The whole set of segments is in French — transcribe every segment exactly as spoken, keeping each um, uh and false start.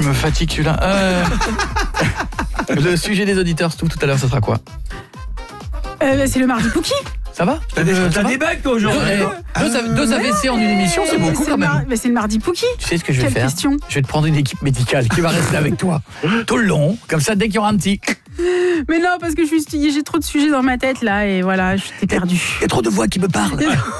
me fatigue celui-là. Euh... Le sujet des auditeurs, tout, tout à l'heure, ça sera quoi? euh, C'est le mardi Pookie. Ça va? T'as des, euh, t'as des bugs, toi, aujourd'hui? Deux, ah, deux, deux A V C en une émission, c'est beaucoup c'est quand même. Mar... Mais c'est le mardi Pookie. Tu sais ce que je vais Quelle faire? question? Je vais te prendre une équipe médicale qui va rester avec toi tout le long. Comme ça, dès qu'il y aura un petit... Mais non, parce que je suis... j'ai trop de sujets dans ma tête, là, et voilà, j'étais perdue. Il y a trop de voix qui me parlent.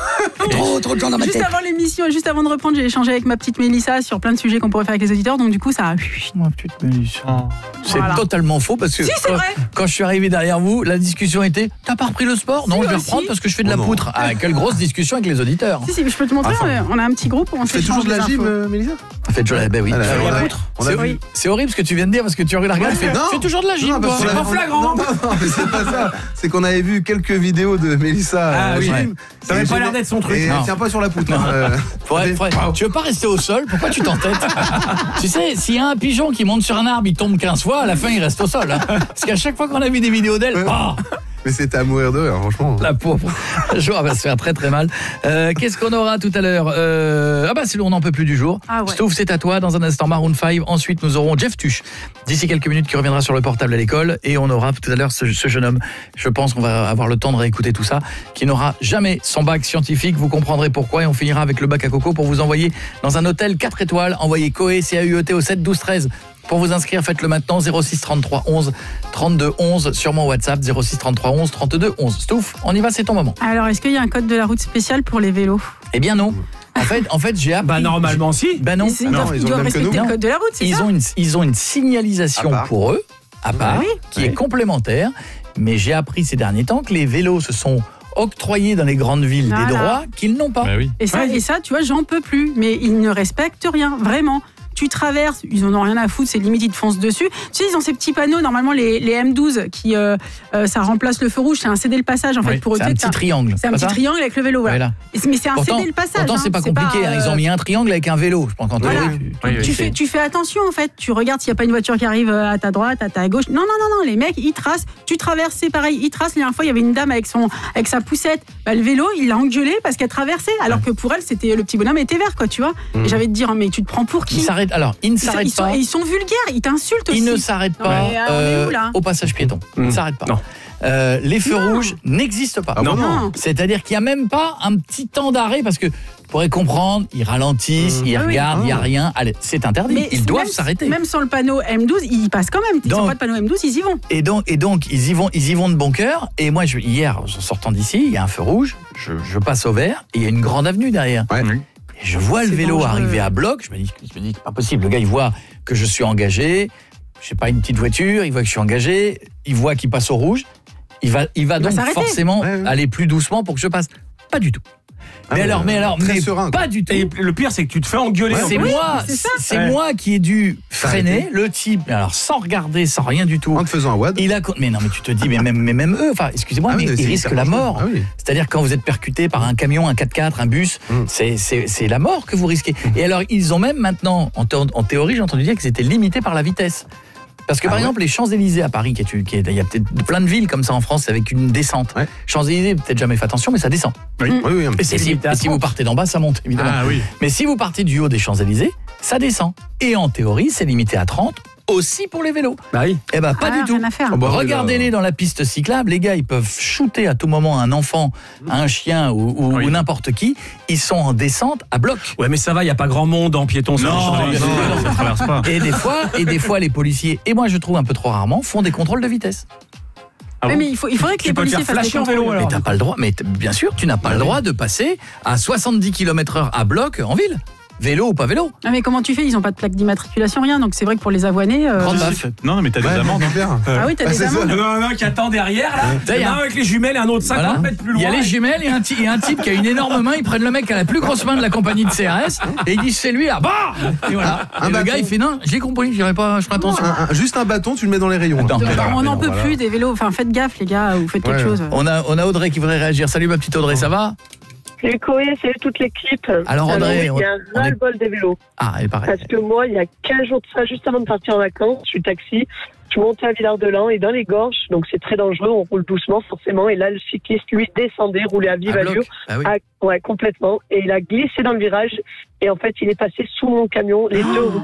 trop, trop de gens dans ma juste tête. Avant l'émission, juste avant de reprendre, j'ai échangé avec ma petite Mélissa sur plein de sujets qu'on pourrait faire avec les auditeurs, donc du coup, ça a... Ma petite Mélissa. C'est voilà. totalement faux, parce que si, quand, vrai. quand je suis arrivé derrière vous, la discussion était « T'as pas repris le sport ?» Non, si, je vais aussi. reprendre parce que je fais de la oh poutre. Ah, quelle grosse discussion avec les auditeurs. Si, si, je peux te montrer, enfin, on a un petit groupe où on Tu fais toujours de la gym, euh, Mélissa? En fait, je l'ai, ben oui. Ah, là, C'est- on a- poutre. on a C'est- vu. C'est horrible ce que tu viens de dire parce que tu regardes, tu fais, Non. tu fais toujours de la gym, Non, parce toi. qu'on pas avait- flagrant. Non, non, non, mais c'est pas ça. C'est qu'on avait vu quelques vidéos de Mélissa Ah à la oui. gym. Ça avait Et pas j'ai- l'air d'être son truc. Et Non. elle tient pas sur la poutre. Non. hein, euh. Faudrait- faudrait- Tu veux pas rester au sol? Pourquoi tu t'entêtes? Tu sais, s'il y a un pigeon qui monte sur un arbre, il tombe quinze fois, à la fin, il reste au sol. Hein. Parce qu'à chaque fois qu'on a vu des vidéos d'elle, oh, Mais c'était à mourir de rire, franchement. la pauvre. Le jour, elle va se faire très très mal. Euh, Qu'est-ce qu'on aura tout à l'heure? euh, Ah bah c'est on n'en peut plus du jour. Ah ouais. Stouff, c'est à toi. Dans un instant, Maroon cinq. Ensuite, nous aurons Jeff Tuch. D'ici quelques minutes, qui reviendra sur le portable à l'école. Et on aura tout à l'heure ce, ce jeune homme. Je pense qu'on va avoir le temps de réécouter tout ça. Qui n'aura jamais son bac scientifique. Vous comprendrez pourquoi. Et on finira avec le bac à coco pour vous envoyer dans un hôtel quatre étoiles. Envoyez Coé, C A U E T au sept douze treize. Pour vous inscrire, faites-le maintenant, zéro six trente-trois onze trente-deux onze sur mon WhatsApp, zéro six trente-trois onze trente-deux onze. Stouff, on y va, c'est ton moment. Alors, est-ce qu'il y a un code de la route spécial pour les vélos? Eh bien non. En fait, en fait j'ai appris... Bah, normalement, si. Ben non. Ils non, doivent, ils ils ont doivent le même que respecter nous. le code de la route, c'est Ils ça? ont, une, ils ont une signalisation À part. pour eux, à part, oui. qui Oui. est complémentaire. Mais j'ai appris ces derniers temps que les vélos se sont octroyés dans les grandes villes Voilà. des droits qu'ils n'ont pas. Bah oui. Et ça, Ouais. et ça, tu vois, j'en peux plus. Mais ils ne respectent rien, vraiment. Tu traverses, ils en ont rien à foutre, c'est limite, ils te foncent dessus. Tu sais, ils ont ces petits panneaux, normalement, les, les M douze, qui, euh, euh, ça remplace le feu rouge, c'est un céder le passage, en fait, Oui, pour eux. c'est un Tu sais, petit t'as- triangle. C'est un pas petit ça triangle avec le vélo, voilà. Voilà. Et c'est- Mais c'est un Pourtant, céder le passage. pourtant, hein, c'est pas compliqué. hein. Ils ont euh, mis un triangle avec un vélo. Je pense qu'en Voilà. théorie, tu- Oui, oui. Tu fais, tu fais attention en fait, tu regardes s'il n'y a pas une voiture qui arrive à ta droite, à ta gauche. Non, non, non, non, les mecs, ils tracent, tu traverses, c'est pareil, ils tracent. La dernière fois, il y avait une dame avec, son, avec sa poussette. Bah, le vélo, il l'a engueulé parce qu'elle traversait, alors que pour elle, c'était le petit bonhomme était vert, quoi, tu vois. Et j'avais te dire, mais tu te prends pour qui? Ils s'arrêtent. Alors, ils ne Ils sont- s'arrêtent ils sont, pas. et ils sont vulgaires, ils t'insultent aussi. Ils ne s'arrêtent Non, pas mais, euh, on est où, là au passage piéton. Ils ne Mmh. s'arrêtent pas. Non. Euh, les feux Non. rouges n'existent pas. Ah bon, Non. non. C'est-à-dire qu'il n'y a même pas un petit temps d'arrêt parce que tu pourrais comprendre, ils ralentissent, Mmh. ils Ah oui. regardent, il n'y a Ah. rien. Allez, c'est interdit. Mais Ils doivent même- s'arrêter. Même sans le panneau M douze, ils y passent quand même. Ils Donc- n'ont pas de panneau M douze, ils y vont. Et donc, et donc ils, y vont, ils y vont de bon cœur. Et moi, je, hier, en sortant d'ici, il y a un feu rouge, je, je passe au vert et il y a une grande avenue derrière. Ouais. Et je vois le C'est vélo dangereux. arriver à bloc. Je me dis, je me dis, c'est pas possible. Le gars, il voit que je suis engagé. Je sais pas, une petite voiture. Il voit que je suis engagé. Il voit qu'il passe au rouge. Il va, il va Il va donc s'arrêter. forcément Ouais, ouais. aller plus doucement pour que je passe. Pas du tout. Ah, mais mais, alors, mais alors, très mais serein, pas quoi. du tout. Et le pire, c'est que tu te fais engueuler. Ouais, en C'est plus. moi, c'est ça. c'est Ouais. moi qui ai dû freiner S'arrêter. le type. mais Alors sans regarder, sans rien du tout. En te faisant un wad. Il a, mais non, mais tu te dis, mais même, mais même eux, enfin, excusez-moi, Ah oui, mais mais ils c'est- risquent ça la marche mort. pas. Ah oui. C'est-à-dire quand vous êtes percuté par un camion, un quatre-quatre, un bus, Mm. c'est, c'est, c'est la mort que vous risquez. Et alors, ils ont même maintenant, en, théo- en théorie, j'ai entendu dire qu'ils étaient limités par la vitesse. Parce que Ah par ouais exemple, les Champs-Élysées à Paris, qui est, une- qui est- il y a peut-être plein de villes comme ça en France avec une descente. Ouais. Champs-Élysées, peut-être jamais fait attention, mais ça descend. Oui, oui, un Et, petit si, limité à et si vous partez d'en bas, ça monte, évidemment. Ah oui. Mais si vous partez du haut des Champs-Élysées, ça descend. Et en théorie, c'est limité à trente, aussi pour les vélos. Bah oui. Eh ben, pas Ah, du tout. rien à faire. Oh, bah, Regardez-les dans la piste cyclable, les gars, ils peuvent shooter à tout moment un enfant, un chien ou, ou- Oui. ou n'importe qui. Ils sont en descente à bloc. Ouais, mais ça va, il n'y a pas grand monde en piéton sur les Non, Champs-Élysées. non, ça traverse pas. Et des fois, et des fois, les policiers, et moi je trouve un peu trop rarement, font des contrôles de vitesse. Ah Ouais, bon mais il, faut, il faudrait que Tu les peux le policiers faire fassent des flasher en vélo, contrôles. alors. Mais t'as pas le droit, mais t- bien sûr, tu n'as pas le droit de passer à soixante-dix kilomètres heure à bloc en ville. Vélo ou pas vélo. Ah, mais comment tu fais? Ils n'ont pas de plaque d'immatriculation, rien. Donc c'est vrai que pour les avoinés. euh, Grande Si, baffe. si. Non, non, mais t'as des Ouais, amendes. mais hein. super. Ah oui, t'as Ah, des c'est ça. amendes. Il y en a un qui attend derrière, là. Là, il Il y en a un avec les jumelles et un autre cinquante Voilà. mètres plus Il y loin. a les jumelles et un, ti- et un type qui a une énorme main. Ils prennent le mec qui a la plus grosse main de la compagnie de C R S et ils disent c'est lui là. Bah et voilà. Un Et le bâton. gars il fait non, j'ai compris, j'irai pas, je ferai attention. Un- un- juste un bâton, tu le mets dans les rayons. Attends. là. Mais Bah, non, on mais n'en non, peut voilà. plus des vélos. Enfin, faites gaffe, les gars, ou faites quelque Ouais. chose. On a, on a Audrey qui voudrait réagir. Salut ma petite Audrey, ça va? Salut Coé, salut toute l'équipe. Alors, André, il y a on- un on est- ras-le-bol des vélos. Ah, elle paraît. Parce que moi, il y a quinze jours de ça, juste avant de partir en vacances, je suis taxi, je montais à Villard-de-Lans et dans les gorges, donc c'est très dangereux, on roule doucement forcément, et là le cycliste, lui, descendait, roulait à vive À allure. bloc. Ah oui. Ah, ouais, complètement. Et il a glissé dans le virage, et en fait, il est passé sous mon camion, les deux roues.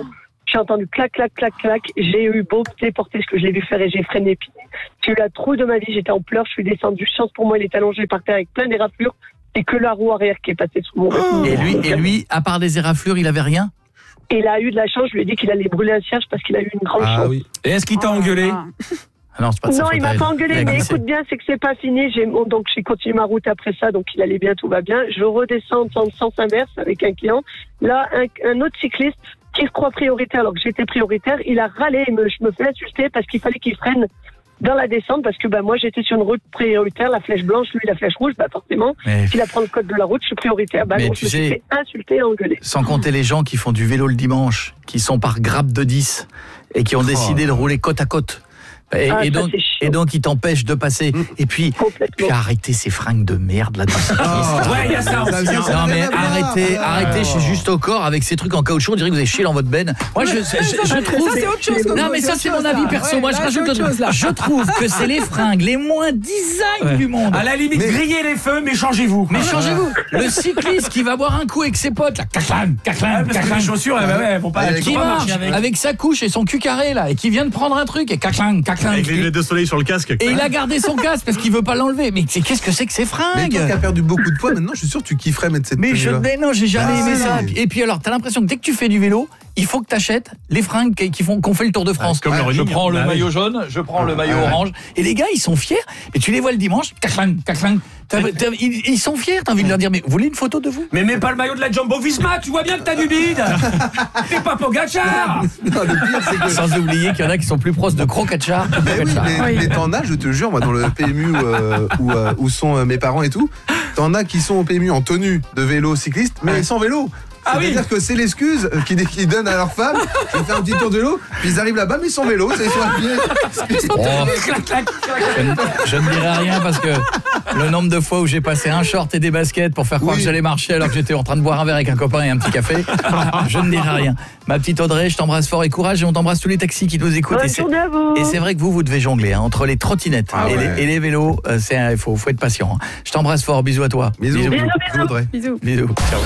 J'ai entendu clac, clac, clac, clac. J'ai eu beau déporter ce que je l'ai vu faire et j'ai freiné. Puis j'ai eu la trouille de ma vie. J'étais en pleurs. Je suis descendue. Chance pour moi, il est allongé par terre avec plein d'éraflures et que la roue arrière qui est passée sous mon oh. Et lui, et lui, à part des éraflures, il avait rien? Et il a eu de la chance. Je lui ai dit qu'il allait brûler un cierge parce qu'il a eu une grande Ah chance. oui. Et est-ce qu'il t'a engueulé? Ah non, c'est pas de sa Non, faute il à m'a elle. pas engueulé, Il a mais glissé. écoute bien, c'est que c'est pas fini. J'ai, bon, donc j'ai continué ma route après ça, donc il allait bien, tout va bien. Je redescends en sens inverse avec un client. Là, un, un autre cycliste qui se croit prioritaire alors que j'étais prioritaire, il a râlé, et me, je me fais insulter parce qu'il fallait qu'il freine dans la descente parce que bah, moi j'étais sur une route prioritaire, la flèche blanche, lui la flèche rouge, bah forcément, Mais- s'il apprend le code de la route, je suis prioritaire. Bah Mais non, tu je me suis sais- fait insulter et engueuler. Sans compter les gens qui font du vélo le dimanche, qui sont par grappe de dix et qui ont décidé de rouler côte à côte. Et, Ah, et ça, donc, c'est chiant. et donc, ils t'empêchent de passer. Et puis, Complètement. puis arrêtez ces fringues de merde là. Ouais, il y a ça aussi. hein. Non mais arrêtez, arrêtez chez Juste au corps avec ces trucs en caoutchouc, on dirait que vous avez chié dans votre benne. Moi je, je, je trouve. Ça, c'est autre chose. Non Coco, mais ça autre c'est mon chose, avis là. perso. Ouais, Moi je là, rajoute c'est autre autre chose, là. Je trouve que c'est les fringues les moins design Ouais. du monde. À la limite, Mais- grillez les feux, mais changez-vous. Mais changez-vous. Le cycliste qui va boire un coup avec ses potes là, caclan, Ah, caclan, parce que les caclan, chaussures, elles, ouais, elles vont pas, Ah, elles qui vont pas marche marcher avec. avec sa couche et son cul carré là et qui vient de prendre un truc et caclan, caclan. Avec les Et lunettes de soleil sur le casque. et il a gardé son casque parce qu'il veut pas l'enlever. Mais c'est- qu'est-ce que c'est que ces Mais fringues? toi qui as perdu beaucoup de poids, maintenant, je suis sûr que tu kifferais mettre cette Mais je, tenue-là. mais non, j'ai jamais Ah, aimé si. ça. Et puis alors, t'as l'impression que dès que tu fais du vélo, il faut que t'achètes les fringues qui qui font qu'on fait le Tour de France. comme le je running, prends hein. le Bah oui. maillot jaune, je prends le maillot Ah ouais. orange. Et les gars, ils sont fiers. Et tu les vois le dimanche, caclang, caclang. T'as- t'as- Ils, ils sont fiers. T'as envie de leur dire, mais vous voulez une photo de vous? Mais mets pas le maillot de la Jumbo Visma, tu vois bien que t'as du bide. T'es pas Pogacar. Non, le pire, c'est que. Sans oublier qu'il y en a qui sont plus proches de Krokachar que Mais oui, Pogacar. mais, Oui. mais t'en as, je te jure, moi, dans le P M U euh, où, euh, où sont euh, mes parents et tout, t'en as qui sont au P M U en tenue de vélo cycliste, mais sans vélo. Ah oui. C'est-à-dire que c'est l'excuse euh, qu'ils qu'ils donnent à leur femme. Je vais faire un petit tour de vélo, puis ils arrivent là-bas, mais sans vélo, ça, ils sont à pied. Oh, Clac, clac. je, ne, je ne dirai rien parce que le nombre de fois où j'ai passé un short et des baskets pour faire croire Oui. que j'allais marcher alors que j'étais en train de boire un verre avec un copain et un petit café, je ne dirai rien. Ma petite Audrey, je t'embrasse fort et courage et on t'embrasse tous les taxis qui nous écoutent. Bonne Et c'est- journée à vous. Et c'est vrai que vous, vous devez jongler hein, entre les trottinettes Ah et, ouais. les, et les vélos. euh, c'est il faut, faut être patient. hein. Je t'embrasse fort. Bisous à toi. Bisous, Bisous. Bisous, bisous, Audrey. Bisous. Bisous. Ciao.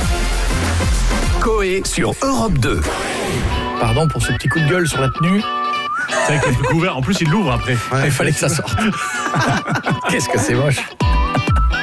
Coé sur Europe deux. Pardon pour ce petit coup de gueule sur la tenue. C'est avec le truc ouvert. En plus, il l'ouvre après. Ouais. Il fallait que ça sorte. Qu'est-ce que c'est moche.